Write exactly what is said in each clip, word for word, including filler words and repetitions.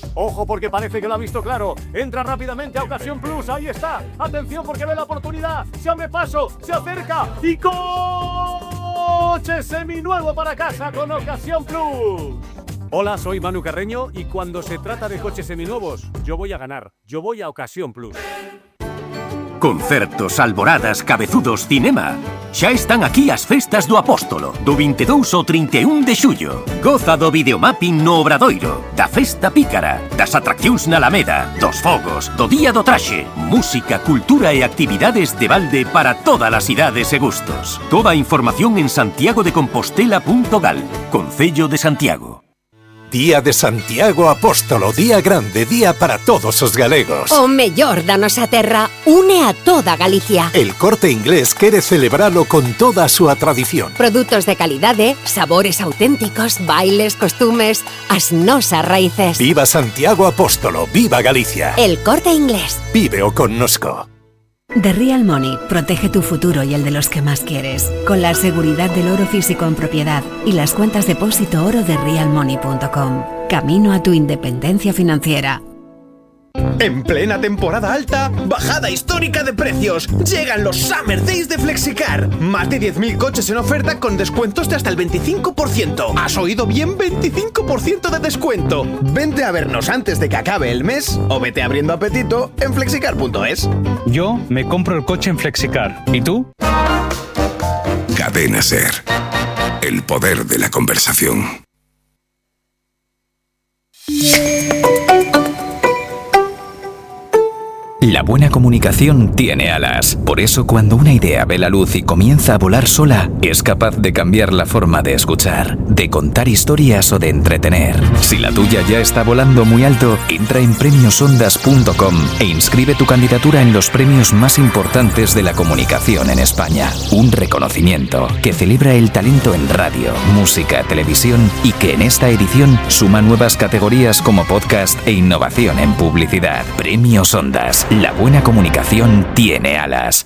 Ojo porque parece que lo ha visto claro. Entra rápidamente a Ocasión Plus. Ahí está. Atención porque ve la oportunidad. Se abre paso. Se acerca. Y coche seminuevo para casa con Ocasión Plus. Hola, soy Manu Carreño y cuando se trata de coches seminuevos, yo voy a ganar. Yo voy a Ocasión Plus. Concertos, alboradas, cabezudos, cinema. Xa están aquí as festas do Apóstolo, do vinte e dous ao trinta e un de xullo. Goza do videomapping no Obradoiro, da festa pícara, das atraccións na Alameda, dos fogos, do Día do Traxe, música, cultura e actividades de balde para todas as idades e gustos. Toda a información en santiago de compostela punto gal, Concello de Santiago. Día de Santiago Apóstolo, día grande, día para todos os galegos. O mellor da nosa terra une a toda Galicia. El Corte Inglés quere celebralo con toda a súa tradición. Produtos de calidade, sabores auténticos, bailes, costumes, as nosas raíces. Viva Santiago Apóstolo, viva Galicia. El Corte Inglés. Víveo connosco. The Real Money protege tu futuro y el de los que más quieres, con la seguridad del oro físico en propiedad y las cuentas depósito oro de real money punto com. Camino a tu independencia financiera. En plena temporada alta, bajada histórica de precios. Llegan los Summer Days de Flexicar. Más de diez mil coches en oferta con descuentos de hasta el veinticinco por ciento. ¿Has oído bien? veinticinco por ciento de descuento. Vente a vernos antes de que acabe el mes o vete abriendo apetito en flexicar punto es. Yo me compro el coche en Flexicar. ¿Y tú? Cadena SER. El poder de la conversación. La buena comunicación tiene alas. Por eso, cuando una idea ve la luz y comienza a volar sola, es capaz de cambiar la forma de escuchar, de contar historias o de entretener. Si la tuya ya está volando muy alto, entra en premios ondas punto com e inscribe tu candidatura en los premios más importantes de la comunicación en España. Un reconocimiento que celebra el talento en radio, música, televisión y que en esta edición suma nuevas categorías como podcast e innovación en publicidad. Premios Ondas. La buena comunicación tiene alas.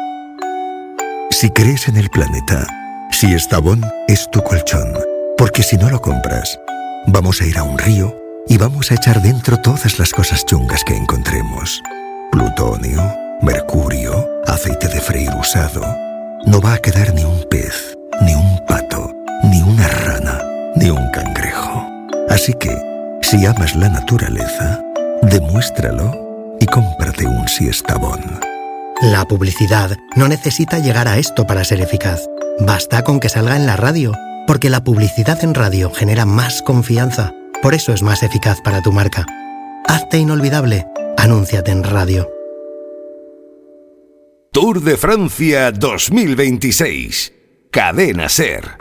Si crees en el planeta, si Estavón es tu colchón, porque si no lo compras, vamos a ir a un río y vamos a echar dentro todas las cosas chungas que encontremos. Plutonio, mercurio, aceite de freír usado. No va a quedar ni un pez, ni un pato, ni una rana, ni un cangrejo. Así que, si amas la naturaleza, demuéstralo y cómprate un Siestabón. La publicidad no necesita llegar a esto para ser eficaz. Basta con que salga en la radio, porque la publicidad en radio genera más confianza. Por eso es más eficaz para tu marca. Hazte inolvidable. Anúnciate en radio. Tour de Francia dos mil veintiséis. Cadena SER.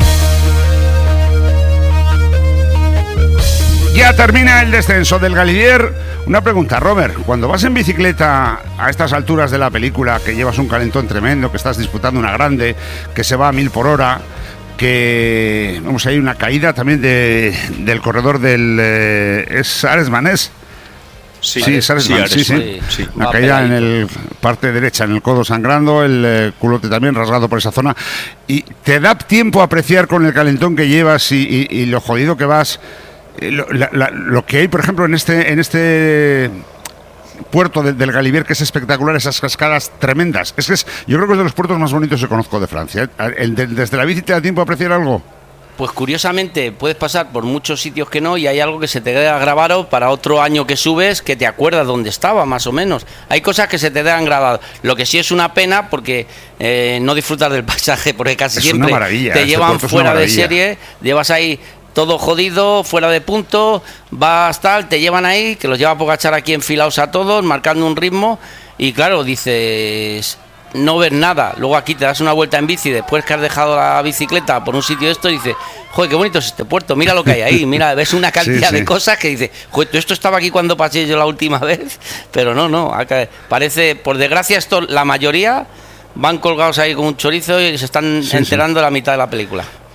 Ya termina el descenso del Galibier. Una pregunta, Robert. Cuando vas en bicicleta a estas alturas de la película, que llevas un calentón tremendo, que estás disputando una grande, que se va a mil por hora, que vamos, hay una caída también de, del corredor del... Eh, ¿Es Aresmanés? Sí, sí, es Aresman, sí, sí, sí. sí. Una caída en el parte derecha, en el codo sangrando, el eh, culote también rasgado por esa zona. ¿Y te da tiempo a apreciar con el calentón que llevas y, y, y lo jodido que vas... Lo, la, la, lo que hay, por ejemplo, en este en este puerto de, del Galibier, que es espectacular, esas cascadas tremendas? Es que es, yo creo que es de los puertos más bonitos que conozco de Francia. ¿El de, desde la bici te da tiempo a apreciar algo? Pues curiosamente puedes pasar por muchos sitios que no, y hay algo que se te queda grabado para otro año que subes, que te acuerdas dónde estaba, más o menos. Hay cosas que se te quedan grabadas. Lo que sí es una pena, porque eh, no disfrutas del paisaje, porque casi es siempre te llevan fuera de serie, llevas ahí todo jodido, fuera de punto, vas tal, te llevan ahí, que los lleva a Pogačar aquí enfilados a todos, marcando un ritmo, y claro, dices, no ves nada. Luego aquí te das una vuelta en bici, después que has dejado la bicicleta por un sitio de esto, y dices, joder, qué bonito es este puerto, mira lo que hay ahí, mira, ves una cantidad sí, sí. de cosas que dices, joder, esto estaba aquí cuando pasé yo la última vez, pero no, no, acá parece, por desgracia, esto, la mayoría van colgados ahí con un chorizo y se están sí, enterando sí. la mitad de la película.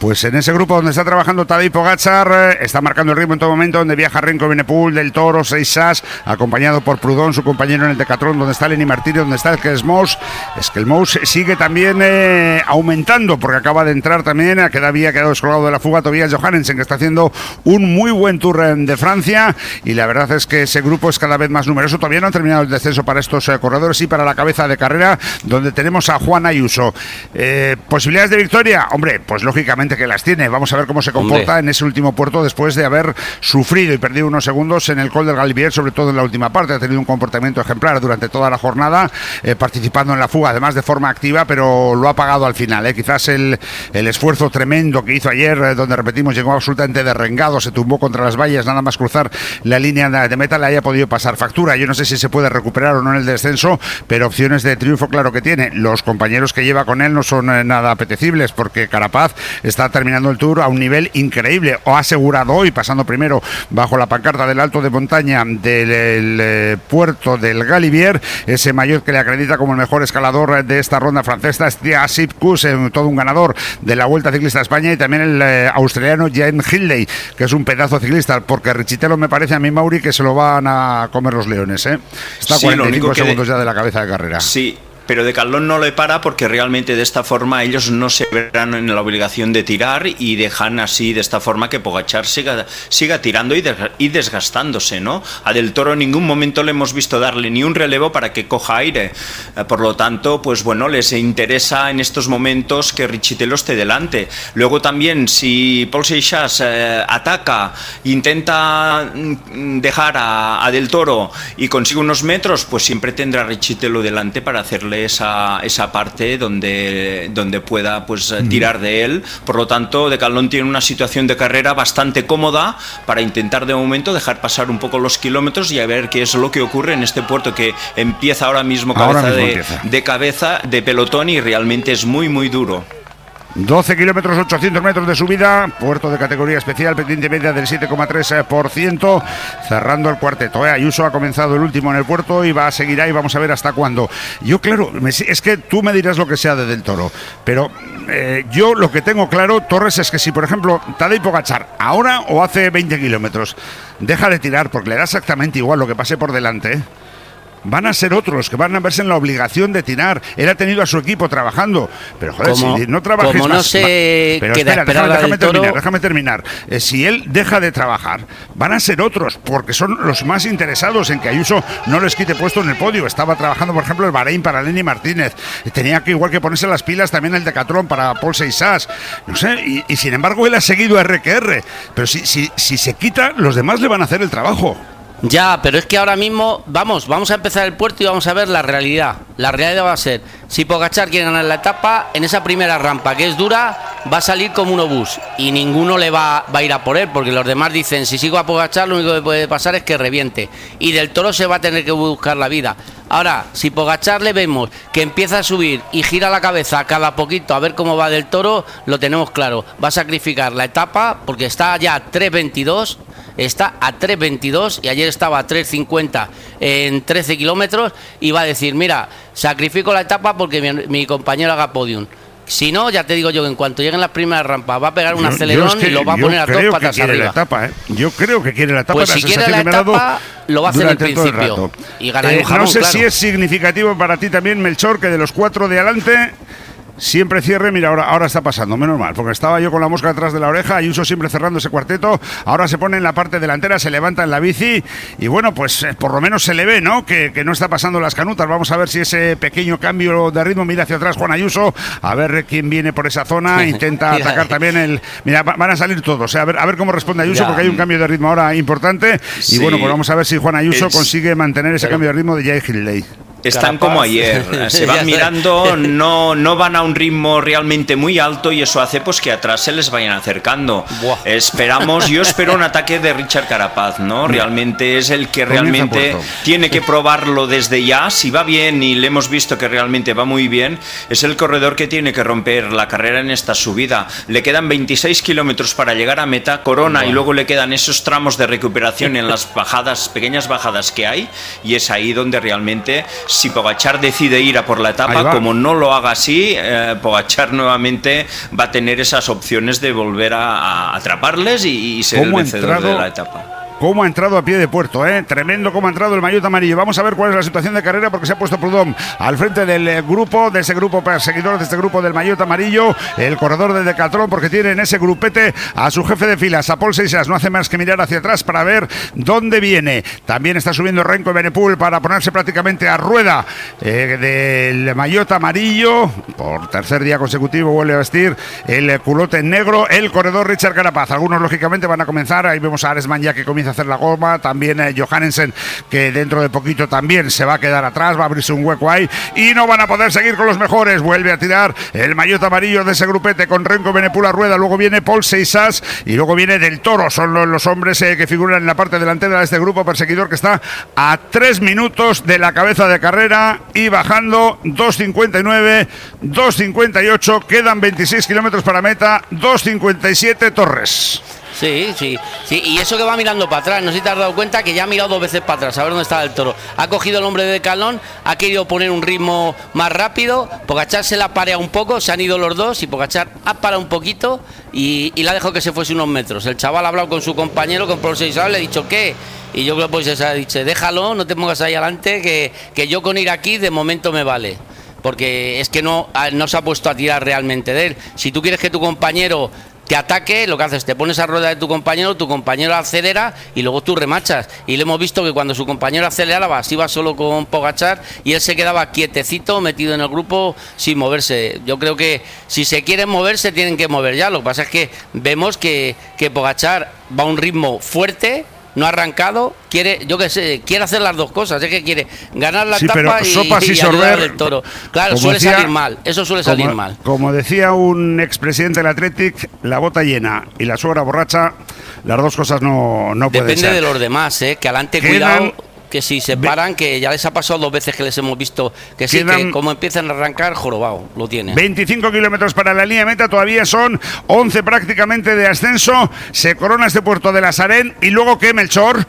Pues en ese grupo donde está trabajando Tadej Pogačar, está marcando el ritmo en todo momento, donde viaja Renko Evenepoel, Del Toro, Seixas, acompañado por Proudhon, su compañero en el Decathlon, donde está Lenny Martínez, donde está el Skelmos. Skelmos sigue también eh, aumentando, porque acaba de entrar también, había quedado descolgado de la fuga Tobias Johannesen, que está haciendo un muy buen Tour de Francia, y la verdad es que ese grupo es cada vez más numeroso. Todavía no ha terminado el descenso para estos eh, corredores y para la cabeza de carrera, donde tenemos a Juan Ayuso. Eh, ¿Posibilidades de victoria? Hombre, pues lógicamente que las tiene. Vamos a ver cómo se comporta Hombre. en ese último puerto después de haber sufrido y perdido unos segundos en el Col del Galibier, sobre todo en la última parte. Ha tenido un comportamiento ejemplar durante toda la jornada, eh, participando en la fuga, además de forma activa, pero lo ha pagado al final. Eh. Quizás el, el esfuerzo tremendo que hizo ayer, eh, donde repetimos, llegó absolutamente derrengado, se tumbó contra las vallas, nada más cruzar la línea de meta, le haya podido pasar factura. Yo no sé si se puede recuperar o no en el descenso, pero opciones de triunfo claro que tiene. Los compañeros que lleva con él no son eh, nada apetecibles, porque Carapaz está terminando el Tour a un nivel increíble, o ha asegurado hoy, pasando primero bajo la pancarta del alto de montaña del el, eh, puerto del Galibier, ese maillot que le acredita como el mejor escalador de esta ronda francesa, Steve Kuss, eh, todo un ganador de la Vuelta Ciclista a España, y también el eh, australiano Jan Hindley, que es un pedazo ciclista, porque Richitelo me parece a mí, Mauri, que se lo van a comer los leones, ¿eh? Está a sí, cuarenta y cinco segundos de... ya de la cabeza de carrera. Sí. Pero Decathlon no le para, porque realmente de esta forma ellos no se verán en la obligación de tirar, y dejan así de esta forma que Pogačar siga, siga tirando y, des, y desgastándose, ¿no? A Del Toro en ningún momento le hemos visto darle ni un relevo para que coja aire. Eh, por lo tanto, pues bueno, les interesa en estos momentos que Richitelo esté delante. Luego también, si Paul Seixas eh, ataca, intenta dejar a, a Del Toro y consigue unos metros, pues siempre tendrá Richitelo delante para hacerle esa, esa parte donde, donde pueda pues mm. tirar de él. Por lo tanto, Decathlon tiene una situación de carrera bastante cómoda para intentar de momento dejar pasar un poco los kilómetros y a ver qué es lo que ocurre en este puerto, que empieza ahora mismo cabeza, ahora mismo de, empieza. de cabeza de pelotón, y realmente es muy muy duro. doce kilómetros, ochocientos metros de subida, puerto de categoría especial, pendiente media del siete coma tres por ciento, cerrando el cuarteto. ¿eh? Ayuso ha comenzado el último en el puerto y va a seguir ahí, vamos a ver hasta cuándo. Yo, claro, es que tú me dirás lo que sea de Del Toro, pero eh, yo lo que tengo claro, Torres, es que si, por ejemplo, Tadej Pogačar, ahora o hace veinte kilómetros, deja de tirar, porque le da exactamente igual lo que pase por delante, ¿eh? Van a ser otros que van a verse en la obligación de tirar. Él ha tenido a su equipo trabajando, pero joder, como, si no trabajes como no más, se pero queda espera, déjame, déjame toro... terminar, déjame terminar. Eh, si él deja de trabajar, van a ser otros, porque son los más interesados en que Ayuso no les quite puesto en el podio. Estaba trabajando, por ejemplo, el Bahrein para Lenny Martínez. Tenía que igual que ponerse las pilas también el Decathlon para Paul Seixas. No sé, y, y sin embargo él ha seguido a R Q R. Pero si, si, si se quita, los demás le van a hacer el trabajo. Ya, pero es que ahora mismo, vamos, vamos a empezar el puerto y vamos a ver la realidad. La realidad va a ser, si Pogačar quiere ganar la etapa, en esa primera rampa que es dura, va a salir como un obús y ninguno le va, va a ir a por él, porque los demás dicen, si sigo a Pogačar lo único que puede pasar es que reviente. Y Del Toro se va a tener que buscar la vida. Ahora, si Pogačar le vemos que empieza a subir y gira la cabeza cada poquito a ver cómo va Del Toro, lo tenemos claro. Va a sacrificar la etapa porque está ya a tres veintidós. Está a tres veintidós y ayer estaba a tres cincuenta en trece kilómetros, y va a decir, mira, sacrifico la etapa porque mi, mi compañero haga podium. Si no, ya te digo yo que en cuanto lleguen las primeras rampas va a pegar un yo, acelerón yo es que, y lo va a poner a dos patas arriba. La etapa, ¿eh? Yo creo que quiere la etapa. Pues si quiere la etapa, lo va a hacer al principio. Y gana eh, un jamón, no sé claro. si es significativo para ti también, Melchor, que de los cuatro de adelante siempre cierre. Mira, ahora, ahora está pasando, menos mal, porque estaba yo con la mosca detrás de la oreja. Ayuso siempre cerrando ese cuarteto. Ahora se pone en la parte delantera, se levanta en la bici y bueno, pues eh, por lo menos se le ve, ¿no? Que, que no está pasando las canutas. Vamos a ver si ese pequeño cambio de ritmo, mira hacia atrás Juan Ayuso, a ver quién viene por esa zona, intenta atacar también el... Mira, van a salir todos, ¿eh? a ver a ver cómo responde Ayuso, ya. Porque hay un cambio de ritmo ahora importante. Sí. Y bueno, pues vamos a ver si Juan Ayuso es... consigue mantener ese Pero... cambio de ritmo de Jay Hindley. Están Carapaz. Como ayer, se van mirando, no, no van a un ritmo realmente muy alto y eso hace pues que atrás se les vayan acercando. Buah. Esperamos, yo espero un ataque de Richard Carapaz, ¿no? Realmente es el que realmente tiene que probarlo desde ya. Si va bien y le hemos visto que realmente va muy bien, es el corredor que tiene que romper la carrera en esta subida. Le quedan veintiséis kilómetros para llegar a meta, corona, Buah. Y luego le quedan esos tramos de recuperación en las bajadas, pequeñas bajadas que hay, y es ahí donde realmente si Pogačar decide ir a por la etapa, como no lo haga así, eh, Pogačar nuevamente va a tener esas opciones de volver a, a atraparles y, y ser el vencedor de la etapa. Cómo ha entrado a pie de puerto, ¿eh? Tremendo cómo ha entrado el maillot amarillo. Vamos a ver cuál es la situación de carrera, porque se ha puesto Prudhomme al frente del grupo, de ese grupo perseguidor, de este grupo del maillot amarillo, el corredor de Decathlon, porque tiene en ese grupete a su jefe de filas, a Paul Seixas. No hace más que mirar hacia atrás para ver dónde viene. También está subiendo Renko Evenepoel para ponerse prácticamente a rueda eh, del maillot amarillo. Por tercer día consecutivo vuelve a vestir el culote negro el corredor Richard Carapaz. Algunos, lógicamente, van a comenzar. Ahí vemos a Aresman ya que comienza a hacer la goma, también eh, Johannesen, que dentro de poquito también se va a quedar atrás, va a abrirse un hueco ahí y no van a poder seguir con los mejores. Vuelve a tirar el maillot amarillo de ese grupete con Renko Evenepoel a rueda, luego viene Paul Seixas y luego viene Del Toro. Son los, los hombres eh, que figuran en la parte delantera de este grupo perseguidor, que está a tres minutos de la cabeza de carrera y bajando. Dos cincuenta y nueve, dos cincuenta y ocho, quedan veintiséis kilómetros para meta. Dos cincuenta y siete Torres. Sí, sí, sí, y eso que va mirando para atrás, no sé si te has dado cuenta que ya ha mirado dos veces para atrás, a ver dónde está el Toro. Ha cogido el hombre de Decathlon, ha querido poner un ritmo más rápido, Pogačar se la ha pareado un poco, se han ido los dos y Pogačar ha parado un poquito y, y le ha dejado que se fuese unos metros. El chaval ha hablado con su compañero, con Paul Seixas, le ha dicho ¿qué? Y yo creo que Paul Seixas ha dicho, déjalo, no te pongas ahí adelante, que, que yo con ir aquí de momento me vale. Porque es que no, no se ha puesto a tirar realmente de él. Si tú quieres que tu compañero te ataque, lo que haces, te pones a rueda de tu compañero, tu compañero acelera y luego tú remachas. Y le hemos visto que cuando su compañero aceleraba, así iba solo con Pogačar y él se quedaba quietecito, metido en el grupo, sin moverse. Yo creo que si se quieren mover, se tienen que mover ya. Lo que pasa es que vemos que, que Pogačar va a un ritmo fuerte, no ha arrancado, quiere, yo qué sé, quiere hacer las dos cosas, es que quiere ganar la sí, etapa y, sopas y, y sorber del Toro. Claro, suele decía, salir mal, eso suele como, salir mal. Como decía un expresidente del Athletic, la bota llena y la suegra borracha, las dos cosas no, no pueden ser. Depende de los demás, eh, que adelante cuidado, que si se paran, que ya les ha pasado dos veces que les hemos visto que sí, que como empiezan a arrancar, jorobado, lo tienen. veinticinco kilómetros para la línea de meta, todavía son once prácticamente de ascenso, se corona este puerto de la Sarén y luego ¿qué, Melchor?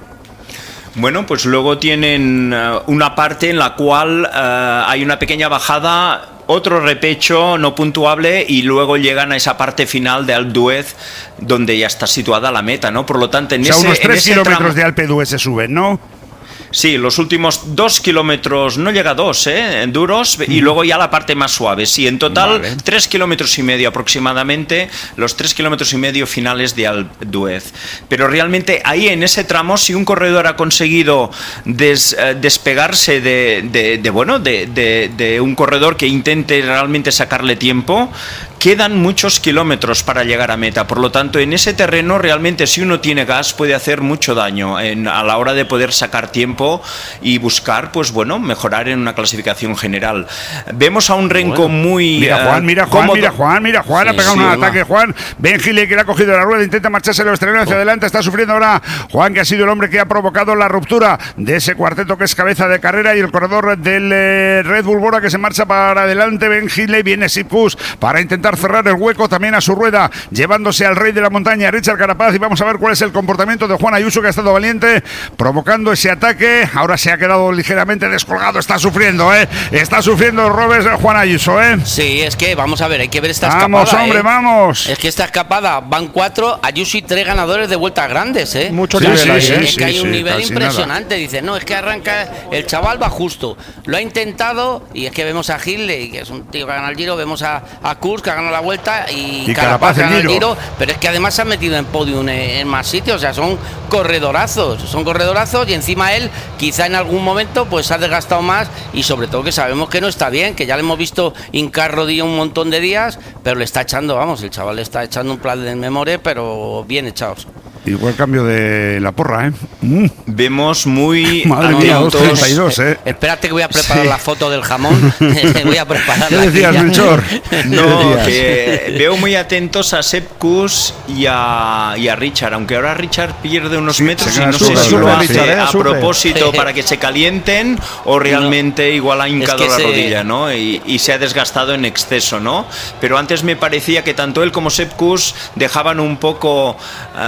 Bueno, pues luego tienen uh, una parte en la cual uh, hay una pequeña bajada, otro repecho no puntuable y luego llegan a esa parte final de Alpe d'Huez donde ya está situada la meta, ¿no? Por lo tanto, en o sea, ese unos tres kilómetros tramo, de Alpe d'Huez se suben, ¿no? Sí, los últimos dos kilómetros, no llega a dos, ¿eh? duros, y luego ya la parte más suave. Sí, en total vale. tres kilómetros y medio aproximadamente, los tres kilómetros y medio finales de Alpe d'Huez. Pero realmente ahí en ese tramo, si un corredor ha conseguido des, eh, despegarse de, de, de bueno, de, de, de un corredor que intente realmente sacarle tiempo, quedan muchos kilómetros para llegar a meta. Por lo tanto, en ese terreno realmente si uno tiene gas puede hacer mucho daño en, a la hora de poder sacar tiempo y buscar, pues bueno, mejorar en una clasificación general. Vemos a un Renko bueno, muy mira Juan, mira Juan, cómodo. mira Juan, mira Juan, sí, ha pegado sí, un bueno. ataque Juan, Ben Gile que le ha cogido la rueda, intenta marcharse los estrenos hacia oh. adelante, está sufriendo ahora Juan, que ha sido el hombre que ha provocado la ruptura de ese cuarteto que es cabeza de carrera y el corredor del eh, Red Bull Bora que se marcha para adelante. Ben Gile, viene Sipkus para intentar cerrar el hueco también a su rueda, llevándose al rey de la montaña, Richard Carapaz, y vamos a ver cuál es el comportamiento de Juan Ayuso, que ha estado valiente provocando ese ataque. Ahora se ha quedado ligeramente descolgado, está sufriendo, ¿eh? Está sufriendo Robes Juan Ayuso, ¿eh? Sí, es que vamos a ver, hay que ver esta vamos, escapada. Vamos, hombre, ¿eh? vamos. Es que esta escapada van cuatro, Ayuso y tres ganadores de vueltas grandes, ¿eh? Mucho sí, nivel sí, ahí, sí, ¿eh? Es sí, que hay sí, un nivel impresionante. Nada. Dice, no, es que arranca, el chaval va justo. Lo ha intentado y es que vemos a Hindley, que es un tío que gana el Giro, vemos a, a Kurz, que ha ganado la vuelta y, y Carapaz, Carapaz gana el Giro. Pero es que además se ha metido en podium en, en más sitios, o sea, son corredorazos, son corredorazos y encima él quizá en algún momento pues ha desgastado más y sobre todo que sabemos que no está bien, que ya le hemos visto hincar rodilla un montón de días, pero le está echando, vamos, el chaval le está echando un plan de memoria, pero bien echados. Igual cambio de la porra, ¿eh? Mm. Vemos muy Madre mía, dos treinta y dos, ¿eh? Espérate que voy a preparar sí. la foto del jamón. Voy a preparar. ¿Qué decías, Melchor? No, que veo muy atentos a Sepp Kuss y a, y a Richard, aunque ahora Richard pierde unos sí, metros y no sé si lo hace Richard, ¿eh? a propósito para que se calienten o realmente no. igual ha hincado es que la se... rodilla, ¿no? Y, y se ha desgastado en exceso, ¿no? Pero antes me parecía que tanto él como Sepp Kuss dejaban un poco... Uh,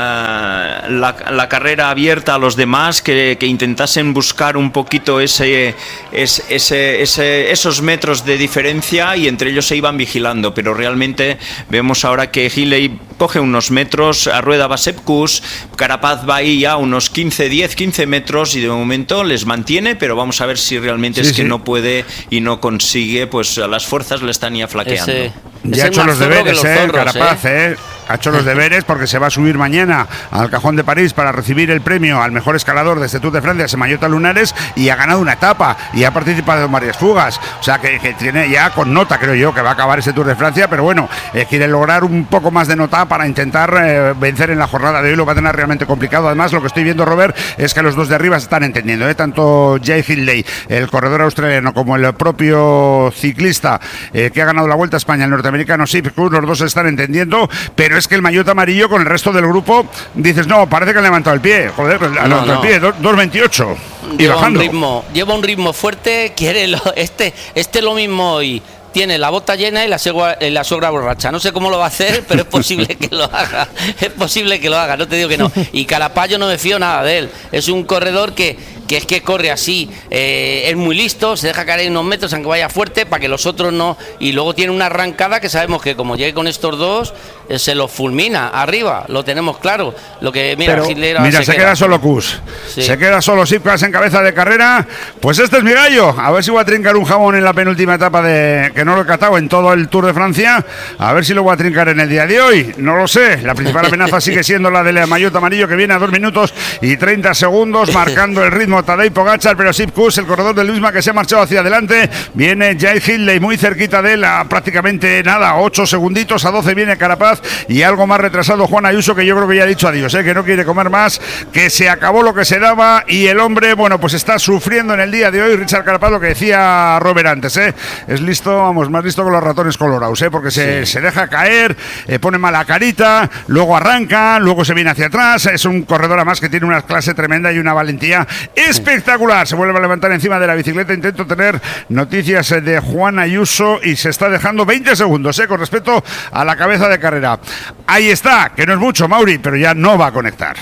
la, la, la carrera abierta a los demás, que, que intentasen buscar un poquito ese, ese, ese, ese, esos metros de diferencia, y entre ellos se iban vigilando, pero realmente vemos ahora que Hindley coge unos metros, a rueda va Sepp Kuss, Carapaz va ahí ya unos quince, diez, quince metros, y de momento les mantiene, pero vamos a ver si realmente sí, es que sí. no puede y no consigue, pues las fuerzas le están ya flaqueando. Ese, ya ha hecho los deberes, los eh, zorros, Carapaz, eh. eh. Ha hecho los deberes porque se va a subir mañana al Cajón de París para recibir el premio al mejor escalador de este Tour de Francia, Semallota Lunares, y ha ganado una etapa y ha participado en varias fugas. O sea que, que tiene ya con nota, creo yo, que va a acabar ese Tour de Francia, pero bueno, eh, quiere lograr un poco más de nota para intentar eh, vencer en la jornada de hoy. Lo va a tener realmente complicado. Además, lo que estoy viendo, Robert, es que los dos de arriba se están entendiendo, ¿eh? Tanto Jay Hindley, el corredor australiano, como el propio ciclista eh, que ha ganado la Vuelta a España, el norteamericano Sepp Kuss, los dos se están entendiendo, pero es que el maillot amarillo con el resto del grupo, dices, no, parece que han levantado el pie, joder, ha levantado no, no. el pie, dos veintiocho y lleva bajando. Un ritmo, lleva un ritmo fuerte, quiere lo, este, este lo mismo hoy. Tiene la bota llena y la, segua, la sogra borracha. No sé cómo lo va a hacer, pero es posible que lo haga. Es posible que lo haga, no te digo que no. Y Carapaz, yo no me fío nada de él. Es un corredor que, que es que corre así, eh, es muy listo, se deja caer unos metros aunque vaya fuerte para que los otros no. Y luego tiene una arrancada que sabemos que como llegue con estos dos, eh, se los fulmina arriba, lo tenemos claro. Lo que mira, pero, Hitler, mira se, se queda, queda solo Kuss, sí. se queda solo Sepp Kuss en cabeza de carrera. Pues este es mi gallo. A ver si voy a trincar un jamón en la penúltima etapa de que no lo he catado en todo el Tour de Francia. A ver si lo voy a trincar en el día de hoy. No lo sé. La principal amenaza sigue siendo la del maillot amarillo, que viene a dos minutos y treinta segundos, marcando el ritmo Tadej Pogačar, pero Sepp Kuss, el corredor del Luisma, que se ha marchado hacia adelante. Viene Jay Hindley muy cerquita de él, a prácticamente nada, ocho segunditos, a doce viene Carapaz, y algo más retrasado Juan Ayuso, que yo creo que ya ha dicho adiós, ¿eh? que no quiere comer más, que se acabó lo que se daba, y el hombre, bueno, pues está sufriendo en el día de hoy. Richard Carapaz, lo que decía Robert antes, ¿eh? es listo, vamos, más listo que los ratones colorados, ¿eh? porque se, sí. se deja caer, eh, pone mala carita, luego arranca, luego se viene hacia atrás. Es un corredor además que tiene una clase tremenda y una valentía espectacular. Se vuelve a levantar encima de la bicicleta. Intento tener noticias de Juan Ayuso y se está dejando veinte segundos ¿eh? con respecto a la cabeza de carrera. Ahí está, que no es mucho, Mauri, pero ya no va a conectar.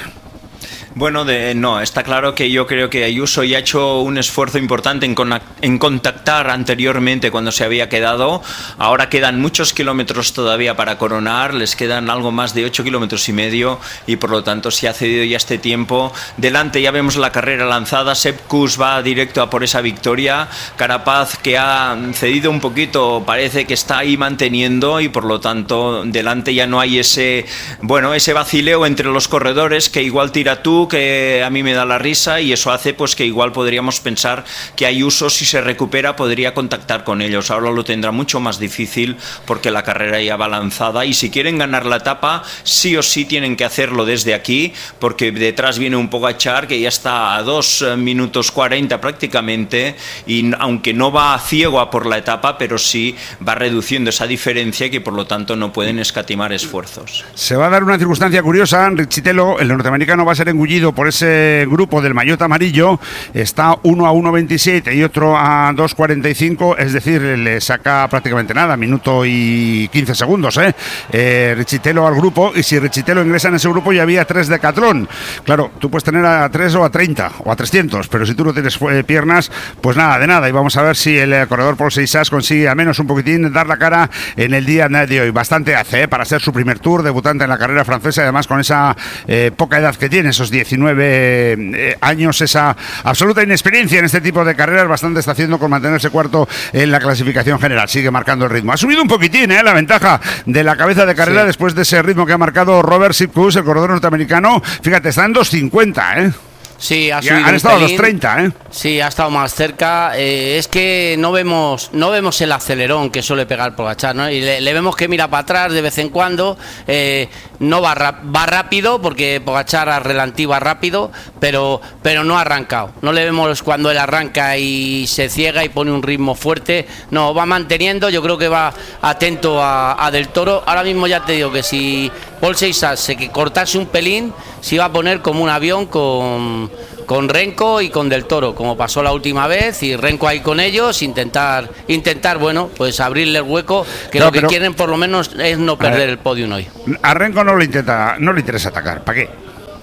Bueno, de, no, está claro que yo creo que Ayuso ya ha hecho un esfuerzo importante en, con, en contactar anteriormente cuando se había quedado. Ahora quedan muchos kilómetros todavía para coronar, les quedan algo más de ocho kilómetros y medio, y por lo tanto se ha cedido ya este tiempo. Delante ya vemos la carrera lanzada, Sepp Kuss va directo a por esa victoria. Carapaz, que ha cedido un poquito, parece que está ahí manteniendo, y por lo tanto delante ya no hay ese, bueno, ese vacileo entre los corredores, que igual tira tú, que a mí me da la risa, y eso hace pues que igual podríamos pensar que Ayuso, si se recupera, podría contactar con ellos. Ahora lo tendrá mucho más difícil porque la carrera ya va lanzada, y si quieren ganar la etapa sí o sí tienen que hacerlo desde aquí, porque detrás viene un Pogačar que ya está a dos minutos cuarenta prácticamente, y aunque no va ciego a por la etapa, pero sí va reduciendo esa diferencia, que por lo tanto no pueden escatimar esfuerzos. Se va a dar una circunstancia curiosa. Richitelo, el norteamericano, va a ser engullido por ese grupo del maillot amarillo. Está uno a uno veintisiete y otro a dos cuarenta y cinco, es decir, le saca prácticamente nada, minuto y quince segundos ¿eh? Eh, Richitelo al grupo, y si Richitelo ingresa en ese grupo ya había tres Decathlon. Claro, tú puedes tener a tres o a treinta o a trescientos, pero si tú no tienes eh, piernas, pues nada de nada. Y vamos a ver si el eh, corredor Paul Seixas consigue al menos un poquitín dar la cara en el día de hoy. Bastante hace ¿eh? para ser su primer Tour, debutante en la carrera francesa, además con esa eh, poca edad que tiene, esos diecinueve eh, años, esa absoluta inexperiencia en este tipo de carreras. Bastante está haciendo con mantenerse cuarto en la clasificación general, sigue marcando el ritmo. Ha subido un poquitín ¿eh? la ventaja de la cabeza de carrera sí. después de ese ritmo que ha marcado Robert Sepp Kuss, el corredor norteamericano. Fíjate, está en dos cincuenta, ¿eh? Sí, ha subido han estado a los treinta, ¿eh? Sí, ha estado más cerca. Eh, es que no vemos no vemos el acelerón que suele pegar Pogačar, ¿no? Y le, le vemos que mira para atrás de vez en cuando. Eh, no va, va rápido, porque Pogačar a relantí va rápido, pero, pero no ha arrancado. No le vemos cuando él arranca y se ciega y pone un ritmo fuerte. No, va manteniendo. Yo creo que va atento a, a Del Toro. Ahora mismo ya te digo que si Paul Seixas se que cortase un pelín, se iba a poner como un avión con, con Renko y con Del Toro, como pasó la última vez, y Renko ahí con ellos, intentar, intentar bueno, pues abrirle el hueco, que no, lo que pero, quieren por lo menos es no perder ver, el podium hoy. A Renko no le intenta, no le interesa atacar, ¿para qué?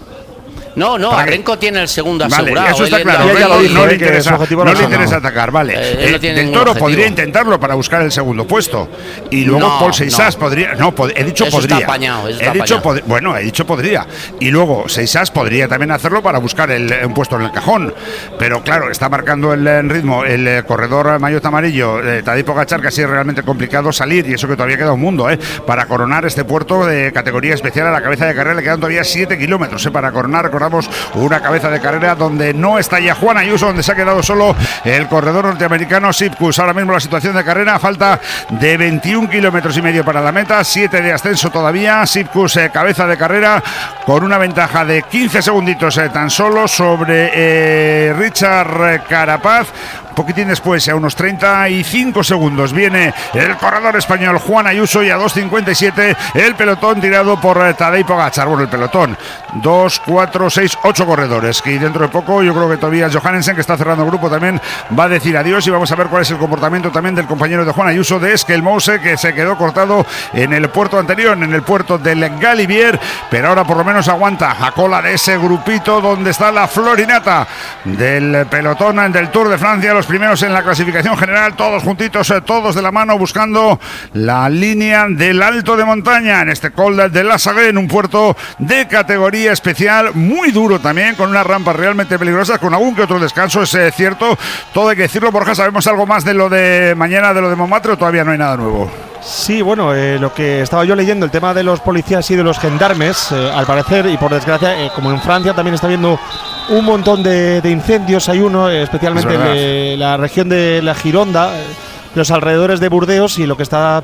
No, no, a Renko tiene el segundo vale, asegurado. Eso está claro. Ya lo dijo, no le eh, interesa, no le interesa atacar, vale. Eh, eh, Del Toro podría intentarlo para buscar el segundo puesto. Y luego no, Paul Seixas no. podría. No, pod, he dicho eso podría. Está apañado, eso he está dicho apañado. pod, bueno, he dicho podría. Y luego Seixas podría también hacerlo para buscar el, un puesto en el cajón. Pero claro, está marcando el, el ritmo el, el corredor maillot amarillo, eh, Tadej Pogačar, que así es realmente complicado salir. Y eso que todavía queda un mundo, ¿eh? Para coronar este puerto de categoría especial a la cabeza de carrera. Le quedan todavía siete kilómetros ¿eh? Para coronar. Recordamos una cabeza de carrera donde no está ya Juan Ayuso, donde se ha quedado solo el corredor norteamericano Sipkus. Ahora mismo la situación de carrera, falta de veintiún kilómetros y medio para la meta, siete de ascenso todavía. Sipkus, eh, cabeza de carrera, con una ventaja de quince segunditos eh, tan solo sobre eh, Richard Carapaz. Un poquitín después, a unos treinta y cinco segundos, viene el corredor español Juan Ayuso, y a dos cincuenta y siete el pelotón tirado por eh, Tadej Pogačar. Bueno, el pelotón, dos, cuatro, seis, ocho corredores, que dentro de poco yo creo que Tobias Johannesen, que está cerrando el grupo, también va a decir adiós, y vamos a ver cuál es el comportamiento también del compañero de Juan Ayuso, de Esquelmose, que se quedó cortado en el puerto anterior, en el puerto del Galibier, pero ahora por lo menos aguanta a cola de ese grupito donde está la florinata del pelotón del Tour de Francia, los primeros en la clasificación general, todos juntitos, todos de la mano, buscando la línea del alto de montaña en este Col de la Sagre, en un puerto de categoría especial, muy duro también, con unas rampas realmente peligrosas, con algún que otro descanso, es eh, cierto, todo hay que decirlo. Borja, ¿sabemos algo más de lo de mañana, de lo de Montmartre, o todavía no hay nada nuevo? Sí, bueno, eh, lo que estaba yo leyendo, el tema de los policías y de los gendarmes, eh, al parecer, y por desgracia, eh, como en Francia también está habiendo un montón de, de incendios, hay uno, eh, especialmente en eh, la región de la Gironda, eh, los alrededores de Burdeos, y lo que está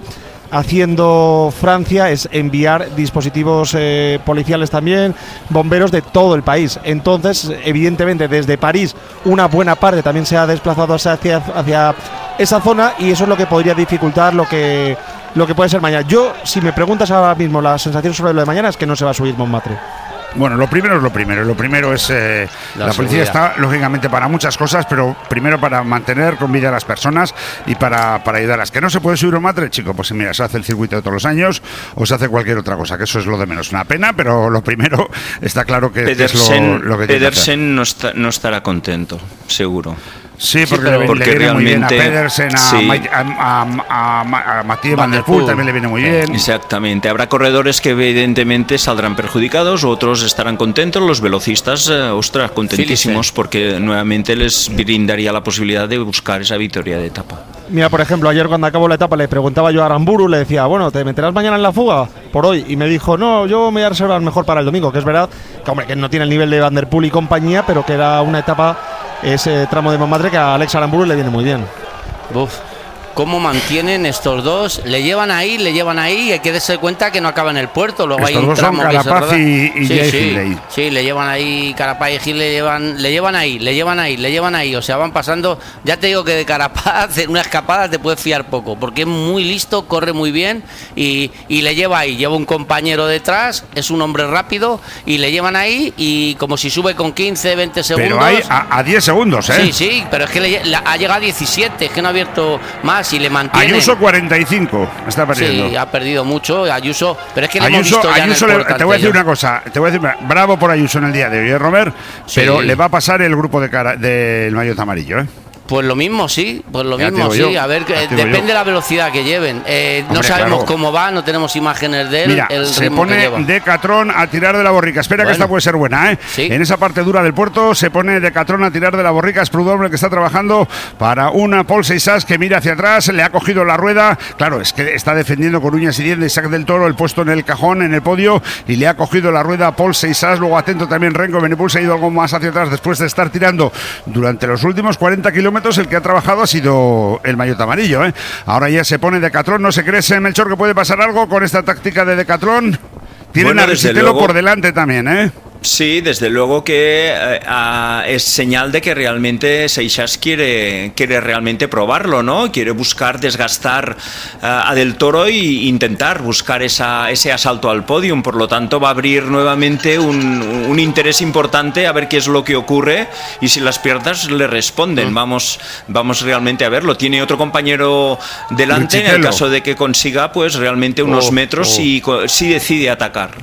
haciendo Francia es enviar dispositivos eh, policiales también, bomberos de todo el país. Entonces, evidentemente, desde París una buena parte también se ha desplazado hacia, hacia esa zona, y eso es lo que podría dificultar lo que, lo que puede ser mañana. Yo, si me preguntas ahora mismo la sensación sobre lo de mañana, es que no se va a subir Montmartre. Bueno, lo primero es lo primero. Lo primero es eh, la, la policía está lógicamente para muchas cosas, pero primero para mantener con vida a las personas y para, para ayudarlas. ¿Que no se puede subir un matre, chico? Pues mira, se hace el circuito de todos los años o se hace cualquier otra cosa, que eso es lo de menos. Una pena, pero lo primero está claro que, Pedersen, que es lo, lo que tiene que hacer. Pedersen no, está, no estará contento, seguro. Sí, porque, sí, le, porque le viene muy bien a Pedersen, a, sí. a, a, a, a Mathieu Van Der Poel también le viene muy bien. Exactamente, habrá corredores que evidentemente saldrán perjudicados, otros estarán contentos, los velocistas, eh, ostras, contentísimos, sí, sí. porque nuevamente les brindaría la posibilidad de buscar esa victoria de etapa. Mira, por ejemplo, ayer cuando acabó la etapa le preguntaba yo a Aramburu, le decía, bueno, ¿te meterás mañana en la fuga por hoy? Y me dijo, no, yo me voy a reservar mejor para el domingo, que es verdad que, hombre, que no tiene el nivel de Van Der Poel y compañía, pero que era una etapa, ese tramo de Montmartre, que a Alex Aramburu le viene muy bien. Uf. ¿Cómo mantienen estos dos? Le llevan ahí, le llevan ahí, y hay que darse cuenta que no acaba en el puerto. Luego estos hay un dos tramo son que Carapaz se y, y sí, Jay sí, Hindley. Sí, le llevan ahí, Carapaz y Gil le llevan, le llevan ahí, le llevan ahí, le llevan ahí. O sea, van pasando. Ya te digo que de Carapaz en una escapada te puedes fiar poco, porque es muy listo, corre muy bien y, y le lleva ahí. Lleva un compañero detrás, es un hombre rápido y le llevan ahí, y como si sube con quince, veinte segundos. Pero hay a, a diez segundos, ¿eh? Sí, sí, pero es que le, la, ha llegado a diecisiete, es que no ha abierto más y le mantiene. Ayuso cuarenta y cinco está perdiendo. Sí, ha perdido mucho Ayuso, pero es que le Ayuso, hemos visto ya Ayuso en el le, te voy a decir una cosa, te voy a decir, bravo por Ayuso en el día de hoy, ¿eh, Robert? Sí. Pero le va a pasar el grupo de cara del maillot amarillo, ¿eh? Pues lo mismo, sí, pues lo ya mismo, sí. Yo, a ver, eh, depende de la velocidad que lleven. Eh, Hombre, no sabemos claro. cómo va, no tenemos imágenes de él. Mira, el se pone Decathlon a tirar de la borrica. Espera, bueno. que esta puede ser buena, ¿eh? Sí. En esa parte dura del puerto se pone Decathlon a tirar de la borrica. Es Prudhomme el que está trabajando para una Paul Seixas que mira hacia atrás, le ha cogido la rueda. Claro, es que está defendiendo con uñas y dientes Isaac del Toro el puesto en el cajón, en el podio, y le ha cogido la rueda a Paul Seixas. Luego atento también Renko Evenepoel, se ha ido algo más hacia atrás después de estar tirando durante los últimos cuarenta kilómetros. El que ha trabajado ha sido el maillot amarillo, ¿eh? Ahora ya se pone Decathlon. ¿No se cree, Melchor, que puede pasar algo con esta táctica de Decathlon? Tienen bueno, a Risitelo por delante también, ¿eh? Sí, desde luego que eh, uh, es señal de que realmente Seixas quiere, quiere realmente probarlo, ¿no? Quiere buscar desgastar uh, a Del Toro e intentar buscar esa, ese asalto al podium. Por lo tanto, va a abrir nuevamente un, un interés importante a ver qué es lo que ocurre y si las piernas le responden. Mm. Vamos, vamos realmente a verlo. Tiene otro compañero delante en el caso de que consiga pues realmente unos oh, metros oh. y si decide atacar.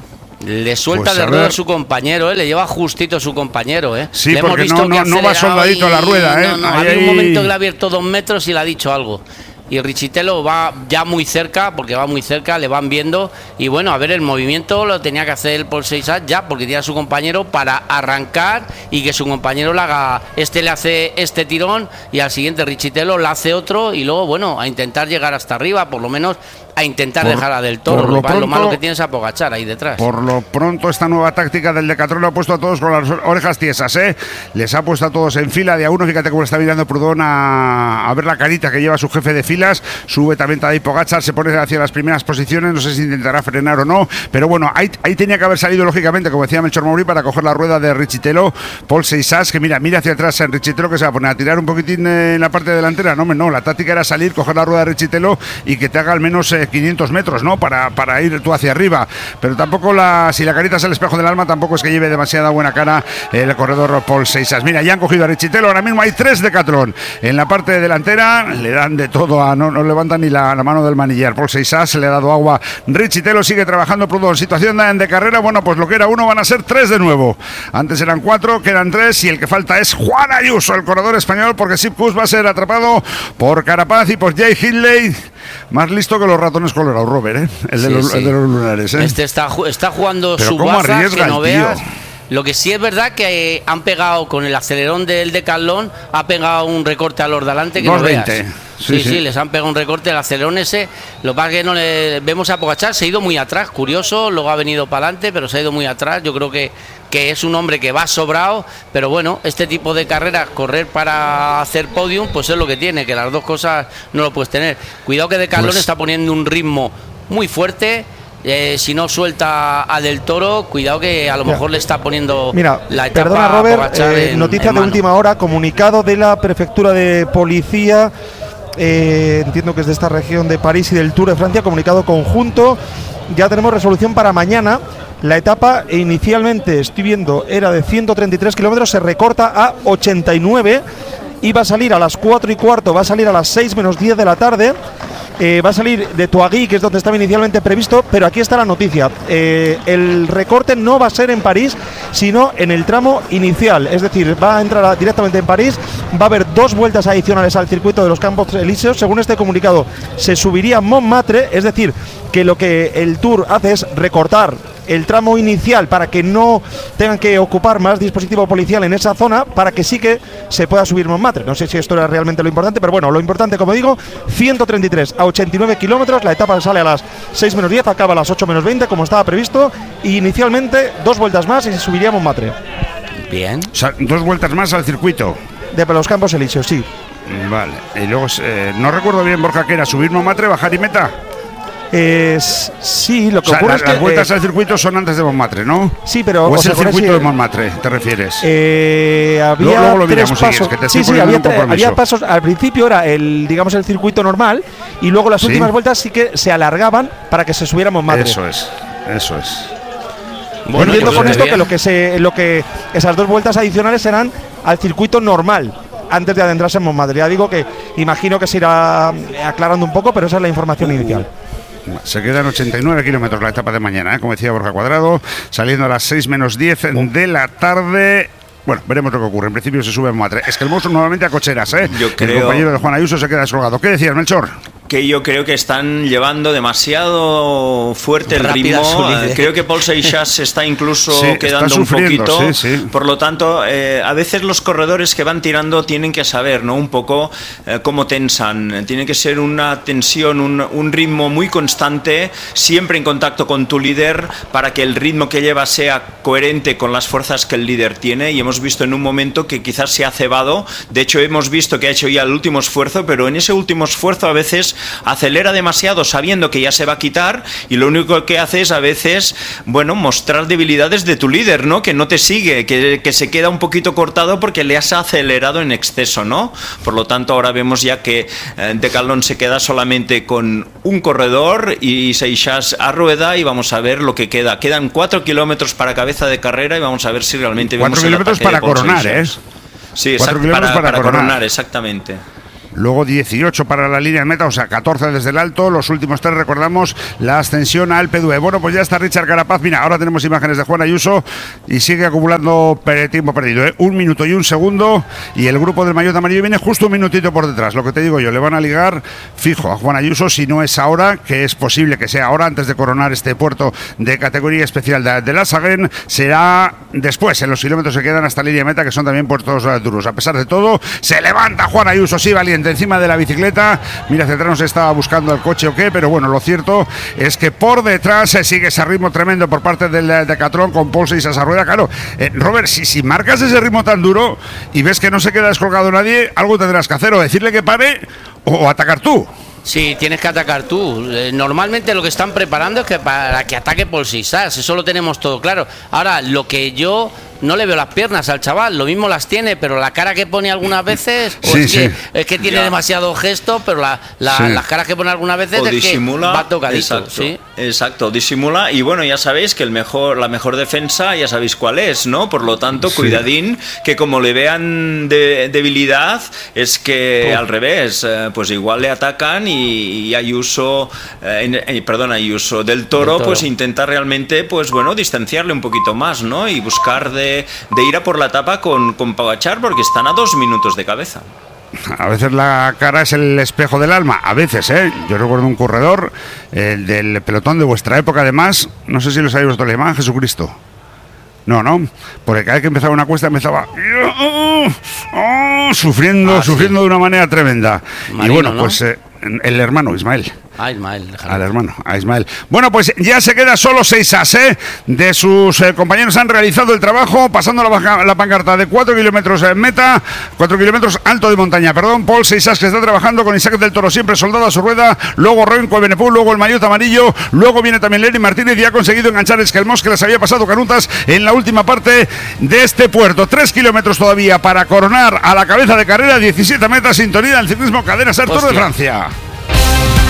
Le suelta Pues de a rueda a ver. su compañero, ¿eh? Le lleva justito a su compañero, ¿eh? Sí, Le hemos porque visto no, que no, no va acelerado soldadito a la y- rueda, ¿eh? No, no, Ahí, había un ahí. momento que le ha abierto dos metros y le ha dicho algo. Y Richitelo va ya muy cerca, porque va muy cerca, le van viendo. Y bueno, a ver, el movimiento lo tenía que hacer el Paul Seixas ya, porque tiene a su compañero para arrancar y que su compañero le haga. Este le hace este tirón y al siguiente Richitelo le hace otro. Y luego, bueno, a intentar llegar hasta arriba, por lo menos a intentar Por- dejar a Del Toro. por lo Lo, lo malo pronto- que tiene es a Pogačar ahí detrás. Por lo pronto, esta nueva táctica del Decathlon ha puesto a todos con las orejas tiesas, ¿eh? Les ha puesto a todos en fila de a uno. Fíjate cómo está mirando Proudhon a, a ver la carita que lleva su jefe de filas. Sube también Tadej Pogačar, se pone hacia las primeras posiciones. No sé si intentará frenar o no. Pero bueno, ahí, ahí tenía que haber salido, lógicamente, como decía Melchor Maurí, para coger la rueda de Richitelo. Paul Seixas, que mira, mira hacia atrás en Richitelo, que se va a poner a tirar un poquitín eh, en la parte delantera. No, hombre, no, la táctica era salir, coger la rueda de Richitelo y que te haga al menos eh, quinientos metros, ¿no? Para, para ir tú hacia arriba. Pero tampoco, la si la carita es el espejo del alma, tampoco es que lleve demasiada buena cara el corredor Paul Seixas. Mira, ya han cogido a Richitelo, ahora mismo hay tres Decathlon. En la parte delantera le dan de todo, a, no, no levantan ni la, la mano del manillar. Paul Seixas le ha dado agua. Richitelo sigue trabajando Proudhon. Situación de, de carrera, bueno, pues lo que era uno van a ser tres de nuevo. Antes eran cuatro, quedan tres y el que falta es Juan Ayuso, el corredor español, porque Sepp Kuss va a ser atrapado por Carapaz y por Jay Hindley. Más listo que los ratones colorados, Robert, ¿eh? El, de, Sí, los, sí. el de los lunares, ¿eh? Este está, ju- está jugando Pero su cómo baza, arriesga que no el tío. veas. Lo que sí es verdad que eh, han pegado con el acelerón del Decathlon, ha pegado un recorte a los de adelante que no dos veas. veinte. Sí, Sí, sí, sí. les han pegado un recorte, el acelerón ese. Lo que pasa es que no le vemos a Pogačar, se ha ido muy atrás, curioso, luego ha venido para adelante, pero se ha ido muy atrás. Yo creo que, que es un hombre que va sobrado, pero bueno, este tipo de carreras, correr para hacer podium, pues es lo que tiene, que las dos cosas no lo puedes tener. Cuidado que Decathlon Pues- está poniendo un ritmo muy fuerte. Eh, si no suelta a Del Toro, cuidado que a lo Mira. mejor le está poniendo Mira, la etapa perdona a Robert, Pogačar eh, en- noticia en de mano. última hora, comunicado de la prefectura de policía, eh, entiendo que es de esta región de París y del Tour de Francia, comunicado conjunto, ya tenemos resolución para mañana. La etapa inicialmente, estoy viendo, era de ciento treinta y tres kilómetros, se recorta a ochenta y nueve y va a salir a las cuatro y cuarto, va a salir a las seis menos diez de la tarde. Eh, va a salir de Touagy, que es donde estaba inicialmente previsto, pero aquí está la noticia. Eh, el recorte no va a ser en París, sino en el tramo inicial. Es decir, va a entrar a- directamente en París, va a haber dos vueltas adicionales al circuito de los Campos Elíseos. Según este comunicado, se subiría Montmartre, es decir, que lo que el Tour hace es recortar el tramo inicial para que no tengan que ocupar más dispositivo policial en esa zona, para que sí que se pueda subir Montmartre. No sé si esto era realmente lo importante, pero bueno, lo importante, como digo, ciento treinta y tres a ochenta y nueve kilómetros, la etapa sale a las seis menos diez, acaba a las ocho menos veinte, como estaba previsto, y inicialmente dos vueltas más y se subiría Montmartre. Bien. O sea, dos vueltas más al circuito. De los Campos Elíseos, sí. Vale. Y luego, eh, no recuerdo bien, Borja, que era subir Montmartre, bajar y meta. Eh, s- sí, lo que O sea, ocurre las, es que las vueltas eh, al circuito son antes de Montmartre, ¿no? sí, pero ¿O os es el acordáis circuito si- de Montmartre, te refieres? Eh, había Luego- luego lo tres miramos, si quieres, pasos. que te sí, estoy sí, poniendo había, un tre- compromiso. había pasos. Al principio era el, digamos, el circuito normal, y luego las Sí. últimas vueltas sí que se alargaban para que se subiera Montmartre. Eso es, eso es. Bueno, entiendo pues, con eh, esto bien. que lo que se, lo que esas dos vueltas adicionales serán al circuito normal antes de adentrarse en Montmartre. Ya digo que imagino que se irá aclarando un poco, pero esa es la información inicial. Se quedan ochenta y nueve kilómetros la etapa de mañana, ¿eh? Como decía Borja Cuadrado, saliendo a las seis menos diez de la tarde. Bueno, veremos lo que ocurre. En principio se sube en Montmartre. Es que el monstruo nuevamente a cocheras, ¿eh? Yo El creo- compañero de Juan Ayuso se queda descolgado. ¿Qué decías, Melchor? Que yo creo que están llevando demasiado fuerte el Rápida ritmo. su líder. Eh, Creo que Paul Seixas se está incluso Sí, está quedando un sufriendo, poquito. sí, sí. Por lo tanto, eh, a veces los corredores que van tirando tienen que saber, ¿no? Un poco eh, cómo tensan. Tiene que ser una tensión, un, un ritmo muy constante, siempre en contacto con tu líder, para que el ritmo que lleva sea coherente con las fuerzas que el líder tiene. Y hemos visto en un momento que quizás se ha cebado. De hecho, hemos visto que ha hecho ya el último esfuerzo, pero en ese último esfuerzo a veces acelera demasiado sabiendo que ya se va a quitar, y lo único que hace es a veces, bueno, mostrar debilidades de tu líder, ¿no? Que no te sigue, que, que se queda un poquito cortado porque le has acelerado en exceso, ¿no? Por lo tanto, ahora vemos ya que eh, Decathlon se queda solamente con un corredor y Seixas a rueda, y vamos a ver lo que queda. Quedan cuatro kilómetros para cabeza de carrera y vamos a ver si realmente Cuatro vemos el kilómetros ataque de para Paul coronar, Seixas. ¿eh? Sí, Cuatro exacto, kilómetros para, para para coronar. coronar, exactamente. luego dieciocho para la línea de meta, o sea, catorce desde el alto, los últimos tres, recordamos, la ascensión al P D U E. Bueno, pues ya está Richard Carapaz, mira, ahora tenemos imágenes de Juan Ayuso y sigue acumulando tiempo perdido, ¿eh? Un minuto y un segundo, y el grupo del maillot amarillo viene justo un minutito por detrás. Lo que te digo yo, le van a ligar fijo a Juan Ayuso, si no es ahora, que es posible que sea ahora, antes de coronar este puerto de categoría especial de, de Lasagen, será después, en los kilómetros que quedan hasta línea de meta, que son también puertos uh, duros. A pesar de todo, se levanta Juan Ayuso, sí, valiente, encima de la bicicleta. Mira, hacia atrás no se estaba buscando el coche o qué, pero bueno, lo cierto es que por detrás se sigue ese ritmo tremendo por parte del Decathlon con Paul Seixas a rueda. Claro, eh, Robert, si, si marcas ese ritmo tan duro y ves que no se queda descolgado nadie, algo tendrás que hacer, o decirle que pare o, o atacar tú. Sí, tienes que atacar tú. Eh, normalmente lo que están preparando es que para que ataque Paul Seixas, eso lo tenemos todo claro. Ahora, lo que yo no le veo las piernas al chaval, lo mismo las tiene, pero la cara que pone algunas veces, o sí, es, sí. que, es que tiene ya. demasiado gesto, pero la, la, sí. las caras que pone algunas veces o es disimula, que va tocadito. Exacto, ¿sí? exacto, disimula, y bueno, ya sabéis que el mejor, la mejor defensa, ya sabéis cuál es, ¿no? Por lo tanto, sí. cuidadín, que como le vean de, debilidad, es que oh. al revés, eh, pues igual le atacan y, y Ayuso, eh, eh, perdón, Ayuso del Toro, Toro, pues intenta realmente, pues bueno, distanciarle un poquito más, ¿no? Y buscar de de ir a por la etapa con, con Pogačar, porque están a dos minutos de cabeza. A veces la cara es el espejo del alma, a veces, ¿eh? Yo recuerdo un corredor, el del pelotón de vuestra época, además, no sé si lo sabéis vosotros, le llamaban Jesucristo. No, no, porque cada vez que empezaba una cuesta empezaba oh, oh, sufriendo, ah, sufriendo sí. de una manera tremenda. Marino, y bueno, ¿no? pues eh, el hermano Ismael. A Ismael, al hermano, a Ismael. Bueno, pues ya se queda solo Seixas, ¿eh? De sus eh, compañeros han realizado el trabajo, pasando la, la pancarta de cuatro kilómetros en meta, cuatro kilómetros alto de montaña, perdón. Paul Seixas, que está trabajando con Isaac del Toro, siempre soldado a su rueda, luego Renko Evenepoel, luego el maillot amarillo, luego viene también Lenny Martínez y ha conseguido enganchar Esquelmós, que les había pasado canutas en la última parte de este puerto. Tres kilómetros todavía para coronar a la cabeza de carrera, diecisiete metas, sintonía del ciclismo Cadena Ser Tour de Francia.